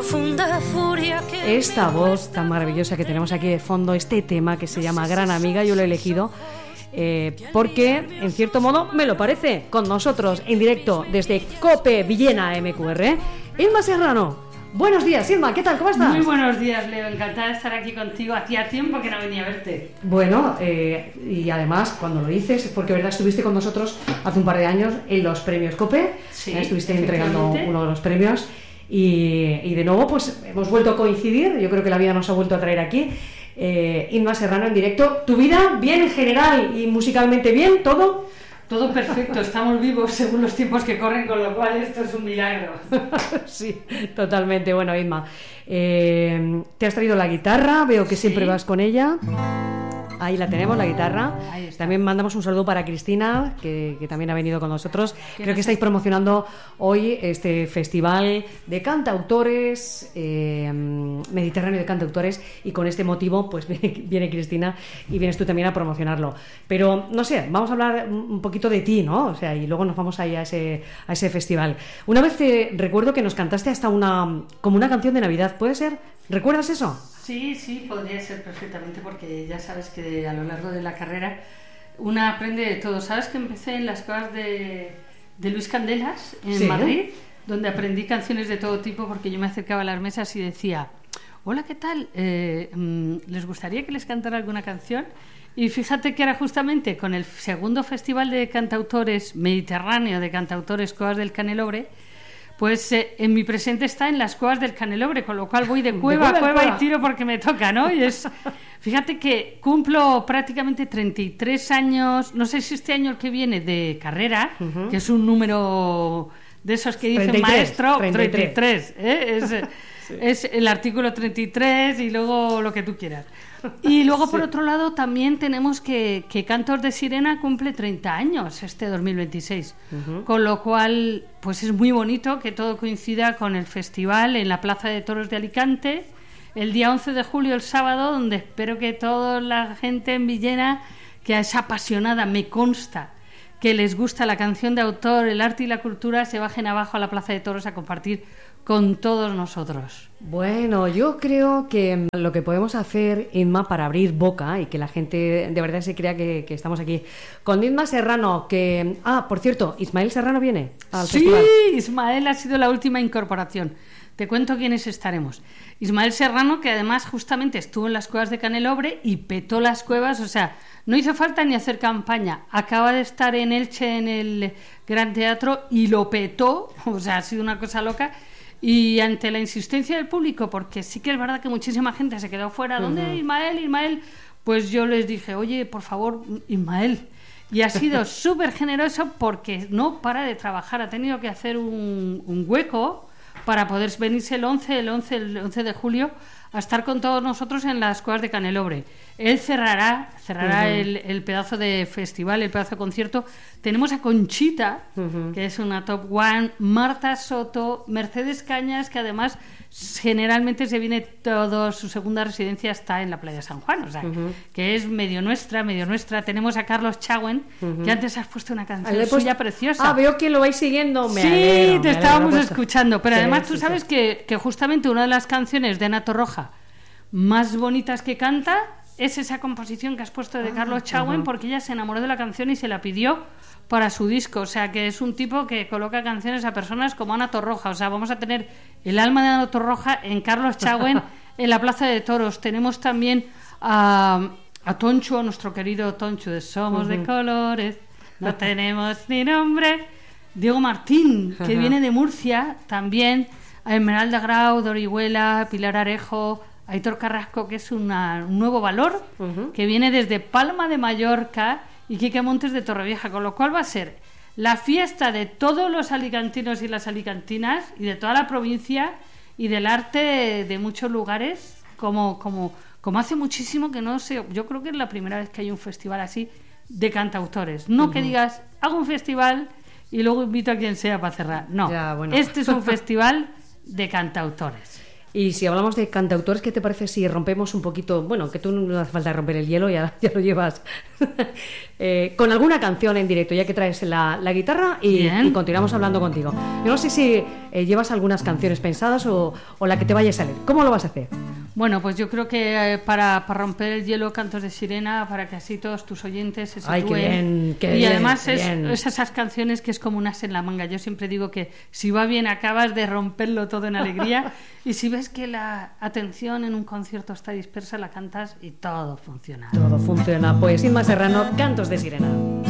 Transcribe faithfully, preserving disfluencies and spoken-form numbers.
profunda furia que esta voz tan maravillosa que tenemos aquí de fondo, este tema que se llama Gran Amiga, yo lo he elegido eh, porque, en cierto modo, me lo parece. Con nosotros, en directo, desde COPE Villena M Q R, Inma Serrano. Buenos días, Inma, ¿qué tal? ¿Cómo estás? Muy buenos días, Leo, encantada de estar aquí contigo. Hacía tiempo que no venía a verte. Bueno, eh, y además, cuando lo dices, porque verdad estuviste con nosotros hace un par de años en los premios COPE, sí, eh, estuviste entregando uno de los premios y, y de nuevo pues hemos vuelto a coincidir. Yo creo que la vida nos ha vuelto a traer aquí. eh, Inma Serrano en directo. ¿Tu vida bien en general y musicalmente bien? ¿Todo? Todo perfecto, estamos vivos según los tiempos que corren, con lo cual esto es un milagro. Sí, totalmente. Bueno, Inma, eh, te has traído la guitarra, veo que Sí. siempre vas con ella. Ahí la tenemos, la guitarra. Ahí está. También mandamos un saludo para Cristina, que, que también ha venido con nosotros. ¿Qué Creo que nos estáis está? promocionando hoy este festival de cantautores, eh, Mediterráneo de cantautores, y con este motivo pues viene, viene Cristina y vienes tú también a promocionarlo. Pero, no sé, vamos a hablar un poquito de ti, ¿no? O sea, y luego nos vamos ahí a ese, a ese festival. Una vez te recuerdo que nos cantaste hasta una, como una canción de Navidad, ¿puede ser? ¿Recuerdas eso? Sí, sí, podría ser perfectamente, porque ya sabes que a lo largo de la carrera una aprende de todo. Sabes que empecé en las cosas de, de Luis Candelas, en Sí. Madrid, donde aprendí canciones de todo tipo, porque yo me acercaba a las mesas y decía: hola, ¿qué tal? Eh, ¿Les gustaría que les cantara alguna canción? Y fíjate que era justamente con el segundo festival de cantautores mediterráneo, de cantautores Cuevas del Canelobre, pues eh, en mi presente está en las Cuevas del Canelobre, con lo cual voy de cueva de a cueva en cueva cueva. y tiro porque me toca, ¿no? Y es, fíjate que cumplo prácticamente treinta y tres años, no sé si este año el que viene, de carrera, Uh-huh. que es un número de esos que dicen treinta y tres, maestro, treinta y tres. treinta y tres, ¿eh? Es, Sí. es el artículo treinta y tres y luego lo que tú quieras. Y luego, por Sí. otro lado, también tenemos que, que Cantos de Sirena cumple treinta años este dos mil veintiséis. Uh-huh. Con lo cual, pues es muy bonito que todo coincida con el festival en la Plaza de Toros de Alicante, el día once de julio, el sábado, donde espero que toda la gente en Villena, que es apasionada, me consta, que les gusta la canción de autor, el arte y la cultura, se bajen abajo a la Plaza de Toros a compartir con todos nosotros. Bueno, yo creo que lo que podemos hacer, Inma, para abrir boca y que la gente de verdad se crea que, que estamos aquí con Inma Serrano, que... Ah, por cierto, Ismael Serrano viene al Sí, festival. Ismael ha sido la última incorporación. Te cuento quiénes estaremos. Ismael Serrano, que además justamente estuvo en las Cuevas de Canelobre y petó las cuevas, o sea, no hizo falta ni hacer campaña. Acaba de estar en Elche, en el Gran Teatro, y lo petó, o sea, ha sido una cosa loca. Y ante la insistencia del público, porque sí que es verdad que muchísima gente se quedó fuera, ¿dónde Uh-huh. Ismael, Ismael? Pues yo les dije, oye, por favor, Ismael. Y ha sido súper generoso porque no para de trabajar, ha tenido que hacer un, un hueco para poder venirse el once, el once, el once de julio a estar con todos nosotros en las Cuevas de Canelobre. Él cerrará, cerrará Uh-huh. el, el pedazo de festival, el pedazo de concierto. Tenemos a Conchita, Uh-huh. que es una top one, Marta Soto, Mercedes Cañas, que además generalmente se viene todo, su segunda residencia está en la playa de San Juan, o sea, Uh-huh. que es medio nuestra, medio nuestra. Tenemos a Carlos Chauen, Uh-huh. que antes has puesto una canción Le he puesto- suya preciosa. Ah, veo que lo vais siguiendo. Me sí, alegro, te me estábamos alegro, puesto. escuchando, pero Sí, además tú sí, sabes sí. que, que justamente una de las canciones de Ana Torroja más bonitas que canta es esa composición que has puesto de Ah, Carlos Chauen, ajá. porque ella se enamoró de la canción y se la pidió para su disco, o sea que es un tipo que coloca canciones a personas como Ana Torroja, o sea, vamos a tener el alma de Ana Torroja en Carlos Chauen en la Plaza de Toros. Tenemos también a, a Tonchu, a nuestro querido Tonchu de Somos de Ujú. Colores, no tenemos ni nombre. Diego Martín, que Ajá. viene de Murcia, también a Esmeralda Grau, Dorihuela, Pilar Arejo, Aitor Carrasco, que es una, un nuevo valor, Ujú. que viene desde Palma de Mallorca, y Quique Montes de Torrevieja, con lo cual va a ser la fiesta de todos los alicantinos y las alicantinas y de toda la provincia y del arte de, de muchos lugares, como, como, como hace muchísimo que no sé, yo creo que es la primera vez que hay un festival así de cantautores, no que digas, hago un festival y luego invito a quien sea para cerrar, no, Ya, bueno. este es un festival de cantautores. Y si hablamos de cantautores, ¿qué te parece si rompemos un poquito? Bueno, que tú no hace falta romper el hielo, ya, ya lo llevas. eh, con alguna canción en directo, ya que traes la, la guitarra y, y continuamos hablando contigo. Yo no sé si eh, llevas algunas canciones pensadas o, o la que te vaya a salir. ¿Cómo lo vas a hacer? Bueno, pues yo creo que eh, para, para romper el hielo, Cantos de Sirena, para que así todos tus oyentes se sitúen. Ay, qué bien, qué y bien, además qué es, bien. es esas canciones que es como un as en la manga. Yo siempre digo que si va bien acabas de romperlo todo en alegría y si ves que la atención en un concierto está dispersa, la cantas y todo funciona. Todo funciona. Pues Inma Serrano, Cantos de Sirena.